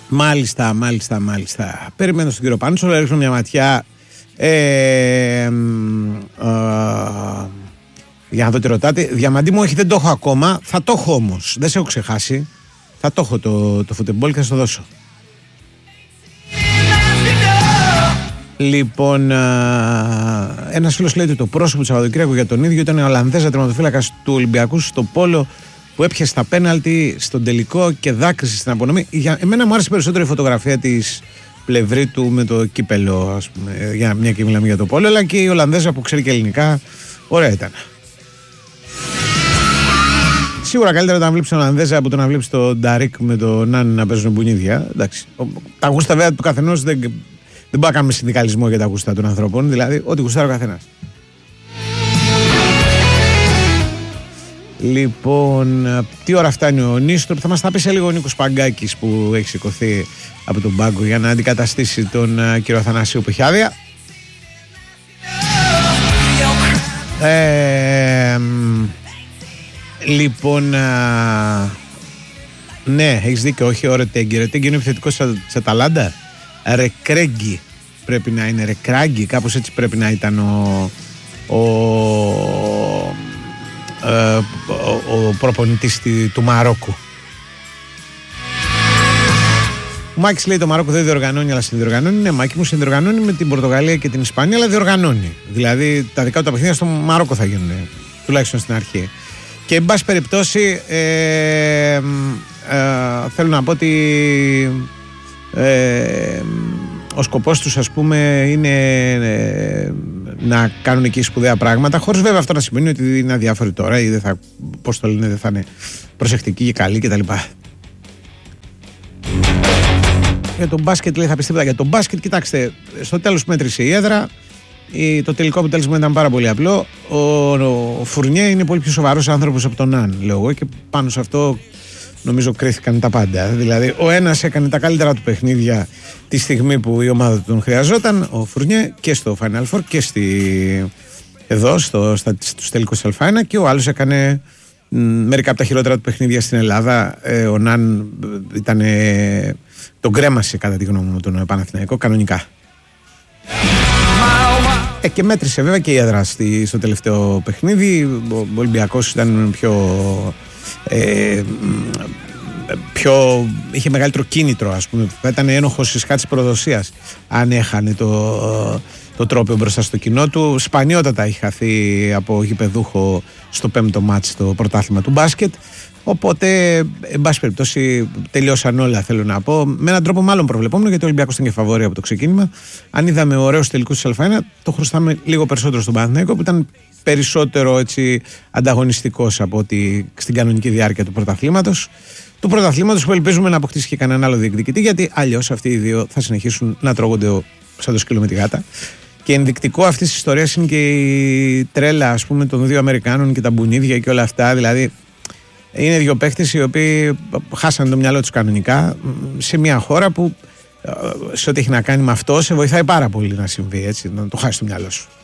Μάλιστα. Περιμένω στον κύριο Πάντσο, ρίχνω μια ματιά για να δω τι ρωτάτε. Διαμαντή μου, όχι, δεν το έχω ακόμα. Θα το έχω όμως, δεν σε έχω ξεχάσει. Θα το έχω το φουτεμπόλ και θα στο δώσω. Λοιπόν, ένας φίλος λέει ότι το πρόσωπο του Σαββατοκύριακου για τον ίδιο ήταν η Ολλανδέζα τερματοφύλακας του Ολυμπιακού στο Πόλο που έπιασε τα πέναλτι στον τελικό και δάκρυσε στην απονομή. Για εμένα μου άρεσε περισσότερο η φωτογραφία της πλευρή του με το κύπελο, ας πούμε, για μια και μιλάμε για το Πόλο, αλλά και η Ολλανδέζα που ξέρει και ελληνικά, ωραία ήταν. Σίγουρα καλύτερα να βλέπει τον Ολλανδέζα από το να βλέπει τον Νταρίκ με τον Νάν να παίζουν μπουνίδια. Εντάξει. Τα γούστα βέβαια του καθενός δεν μπορεί να κάνουμε συνδικαλισμό για τα γούστα των ανθρώπων, δηλαδή ό,τι γουστάρει ο καθένας. Λοιπόν, τι ώρα φτάνει ο Νίστροπ? Θα μας τα πει σε λίγο ο Νίκος Παγκάκης που έχει σηκωθεί από τον πάγκο για να αντικαταστήσει τον κύριο Αθανασίου που έχει άδεια. Λοιπόν, ναι, έχεις δίκιο, όχι ο Ρετέγκη. Ρετέγκη είναι επιθετικός της Αταλάντα. Ρεκρέγκη πρέπει να είναι, Ρεκράγκη, κάπως έτσι πρέπει να ήταν ο προπονητής του Μαρόκου. Ο Μάκης λέει το Μαρόκο δεν διοργανώνει, αλλά συνδιοργανώνει. Ναι, Μάκη μου, συνδιοργανώνει με την Πορτογαλία και την Ισπανία, αλλά διοργανώνει. Δηλαδή τα δικά του τα παιχνίδια στο Μαρόκο θα γίνουν, τουλάχιστον στην αρχή. Και εν πάση περιπτώσει θέλω να πω ότι ο σκοπός τους, ας πούμε, είναι να κάνουν εκεί σπουδαία πράγματα, χωρίς βέβαια αυτό να σημαίνει ότι είναι αδιάφοροι τώρα ή δεν θα, πώς το λένε, δεν θα είναι προσεκτικοί και καλοί κτλ. Για τον μπάσκετ λέει θα πεις τίποτα. Για τον μπάσκετ, κοιτάξτε, στο τέλος μέτρησε η έδρα. Το τελικό αποτέλεσμα ήταν πάρα πολύ απλό. Ο Φουρνιέ είναι πολύ πιο σοβαρός άνθρωπος από τον Ναν, λέω εγώ, και πάνω σε αυτό νομίζω κρίθηκαν τα πάντα. Δηλαδή, ο ένας έκανε τα καλύτερα του παιχνίδια τη στιγμή που η ομάδα του τον χρειαζόταν, ο Φουρνιέ, και στο Final Four και εδώ στους τελικούς Α1, και ο άλλος έκανε μερικά από τα χειρότερα του παιχνίδια στην Ελλάδα. Ο Ναν τον κρέμασε κατά τη γνώμη μου τον Παναθηναϊκό κανονικά. Και μέτρησε βέβαια και η έδρα στο τελευταίο παιχνίδι. Ο Ολυμπιακός ήταν είχε μεγαλύτερο κίνητρο, ας πούμε. Ήταν ένοχος της κάτης προδοσίας αν έχανε το τρόπαιο μπροστά στο κοινό του. Σπανιότατα είχε χαθεί από γηπεδούχο στο 5ο μάτς στο πρωτάθλημα του μπάσκετ. Οπότε, εν πάση περιπτώσει, τελειώσαν όλα, θέλω να πω. Με έναν τρόπο μάλλον προβλεπόμενο, γιατί ο Ολυμπιακός ήταν και φαβόρη από το ξεκίνημα. Αν είδαμε ωραίους τελικούς της Α1, το χρωστάμε λίγο περισσότερο στον Παναθηναϊκό, που ήταν περισσότερο έτσι ανταγωνιστικός από ότι στην κανονική διάρκεια του πρωταθλήματος. Του πρωταθλήματος που ελπίζουμε να αποκτήσει και κανέναν άλλο διεκδικητή, γιατί αλλιώς αυτοί οι δύο θα συνεχίσουν να τρώγονται σαν το σκύλο με τη γάτα. Και ενδεικτικό αυτής της ιστορίας είναι και η τρέλα, ας πούμε, των δύο Αμερικάνων και τα μπουνίδια και όλα αυτά. Δηλαδή, είναι δύο παίχτες οι οποίοι χάσανε το μυαλό τους κανονικά σε μια χώρα που σε ό,τι έχει να κάνει με αυτό σε βοηθάει πάρα πολύ να συμβεί, έτσι, να το χάσει το μυαλό σου.